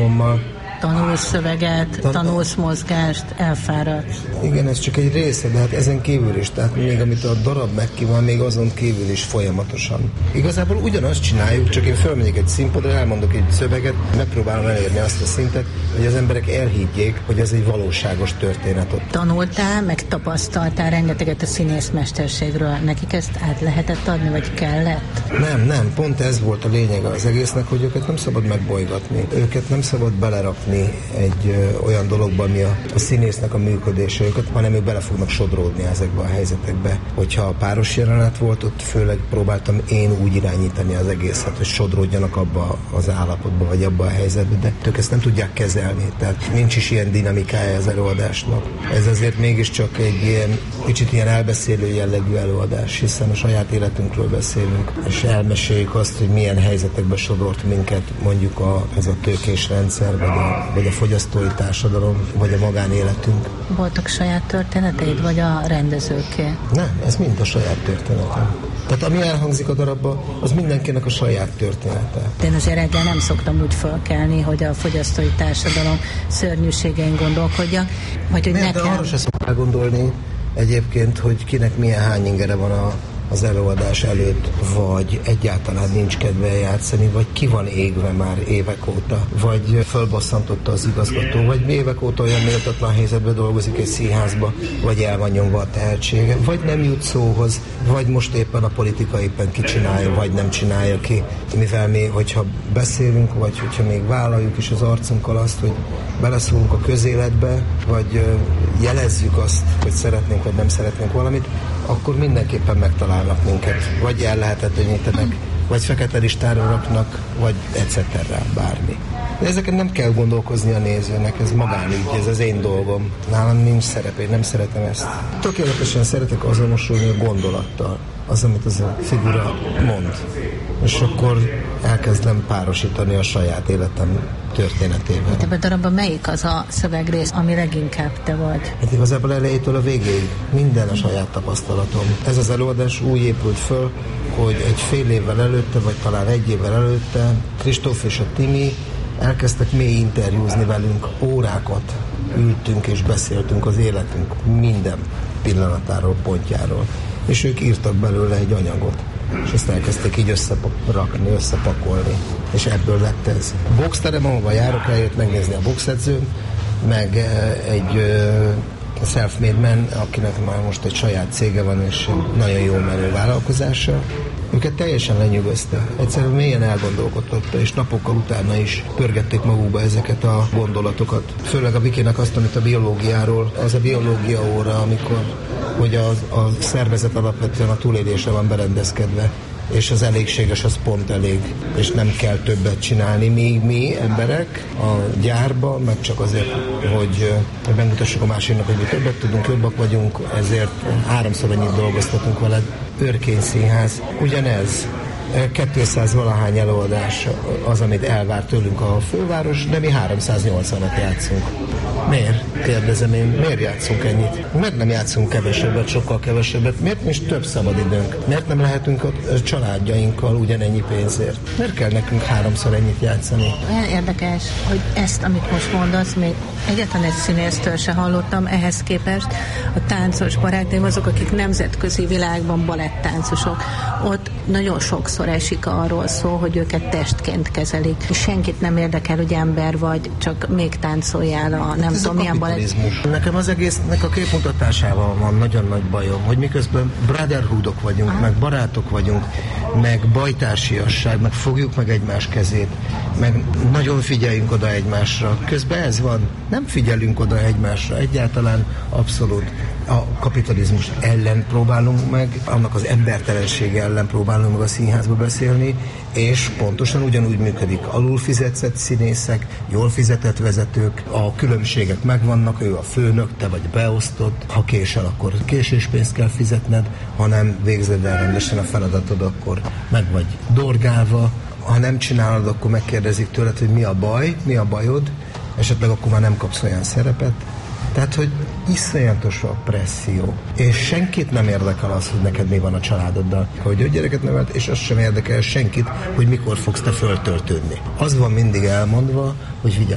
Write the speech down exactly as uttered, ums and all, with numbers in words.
tartalommal. Tanulsz szöveget, Tan- tanulsz mozgást, elfáradsz. Igen, ez csak egy része, de hát ezen kívül is, tehát még amit a darab megkíván, még azon kívül is folyamatosan. Igazából ugyanazt csináljuk, csak én fölmegyek egy színpadra, elmondok egy szöveget, megpróbálom elérni azt a szintet, hogy az emberek elhiggyék, hogy ez egy valóságos történet ott. Tanultál, meg tapasztaltál rengeteget a színészmesterségről. Nekik ezt át lehetett adni, vagy kellett? Nem, nem, pont ez volt a lényege az egésznek, hogy őket nem szabad megbolygatni. Őket nem szabad belerakni egy ö, olyan dologba, ami a, a színésznek a működése, őket, hanem ők bele fognak sodródni ezekbe a helyzetekbe. Hogyha a páros jelenet volt, ott főleg próbáltam én úgy irányítani az egészet, hogy sodródjanak abba az állapotba, vagy abba a helyzetbe, de ők ezt nem tudják kezelni, tehát nincs is ilyen dinamikája az előadásnak. Ez azért mégiscsak egy ilyen, kicsit ilyen elbeszélő jellegű előadás, hiszen a saját életünkről beszélünk, és elmeséljük azt, hogy milyen helyzetekbe sodort minket mondjuk a, ez a tőkés rendszer, vagy a vagy a fogyasztói társadalom, vagy a magánéletünk. Voltak saját történeteid, vagy a rendezőké? Nem, ez mind a saját történetem. Tehát ami elhangzik a darabban, az mindenkinek a saját története. Én azért reggel nem szoktam úgy fölkelni, hogy a fogyasztói társadalom szörnyűségein gondolkodjak, vagy hogy nem, nekem... De arra se szokták gondolni egyébként, hogy kinek milyen hány ingere van a az előadás előtt, vagy egyáltalán nincs kedve játszani, vagy ki van égve már évek óta, vagy fölbosszantotta az igazgató, vagy évek óta olyan méltatlan helyzetben dolgozik egy színházba, vagy el van nyomva a tehetsége, vagy nem jut szóhoz, vagy most éppen a politika éppen ki csinálja, vagy nem csinálja ki. Mivel mi, hogyha beszélünk, vagy hogyha még vállaljuk is az arcunkkal azt, hogy beleszólunk a közéletbe, vagy jelezzük azt, hogy szeretnénk, vagy nem szeretnénk valamit, akkor mindenképpen megtalálnak minket. Vagy ellehetetlenítenek, vagy fekete listára raknak, vagy et cetera bármi. De ezeket nem kell gondolkozni a nézőnek, ez magánügy, ez az én dolgom. Nálam nincs szerep, én nem szeretem ezt. Tökéletesen szeretek azonosulni a gondolattal, az, amit az a figura mond. És akkor elkezdem párosítani a saját életem történetével. Itt ebben a darabban melyik az a szövegrész, ami leginkább te vagy? Hát igazából elejétől a végéig minden a saját tapasztalatom. Ez az előadás úgy épült föl, hogy egy fél évvel előtte, vagy talán egy évvel előtte Kristóf és a Timi elkezdtek mély interjúzni velünk, órákat ültünk és beszéltünk az életünk minden pillanatáról, pontjáról. És ők írtak belőle egy anyagot, és ezt elkezdték így összerakni, összepakolni, és ebből lett ez. Boxterem, ahova járok, eljött megnézni a boxedzőm, meg egy self-made man, akinek már most egy saját cége van, és nagyon jó menő vállalkozása. Őket teljesen lenyűgözte. Egyszerűen mélyen elgondolkodtatta, és napokkal utána is pörgették magukba ezeket a gondolatokat. Főleg a Vikinek azt, amit a biológiáról, az a biológia óra, amikor hogy a, a szervezet alapvetően a túlélésre van berendezkedve, és az elégséges, az pont elég, és nem kell többet csinálni. Míg mi emberek a gyárba, meg csak azért, hogy megmutassuk a másiknak, hogy mi többet tudunk, jobbak vagyunk, ezért háromszor annyit dolgoztatunk veled. Őrkény Színház, ugyanez. kétszáz valahány előadás az, amit elvár tőlünk a főváros, de mi háromszáznyolcvanat játszunk. Miért? Kérdezem én, miért játszunk ennyit? Miért nem játszunk kevesebbet, sokkal kevesebbet? Miért nincs több szabadidőnk? Miért nem lehetünk a családjainkkal ugyanennyi pénzért? Miért kell nekünk háromszor ennyit játszani? Olyan érdekes, hogy ezt, amit most mondasz, még egyetlen egy színésztől se hallottam, ehhez képest a táncos barátaim azok, akik nemzetközi világban balettáncosok. Ott nagyon sokszor esik arról szó, hogy őket testként kezelik. Senkit nem érdekel, hogy ember vagy, csak még táncoljál a nem ez tudom, a milyen balett. Nekem az egésznek a képmutatásával van nagyon nagy bajom, hogy miközben brotherhoodok vagyunk, ah. meg barátok vagyunk, meg bajtársiasság, meg fogjuk meg egymás kezét, meg nagyon figyeljünk oda egymásra. Közben ez van. Nem figyelünk oda egymásra. Egyáltalán abszolút a kapitalizmus ellen próbálunk meg, annak az embertelensége ellen próbálunk meg a színházba beszélni, és pontosan ugyanúgy működik. Alul fizetett színészek, jól fizetett vezetők, a különbségek megvannak, ő a főnök, te vagy beosztott, ha késel, akkor késéspénzt kell fizetned, ha nem végzed el rendesen a feladatod, akkor meg vagy dorgálva, ha nem csinálod, akkor megkérdezik tőled, hogy mi a baj, mi a bajod, esetleg akkor már nem kapsz olyan szerepet. Tehát, hogy iszonyatos a presszió. És senkit nem érdekel az, hogy neked mi van a családoddal. Hogy öt gyereket nevelt, és az sem érdekel senkit, hogy mikor fogsz te föltöltődni. Az van mindig elmondva, hogy vigyázz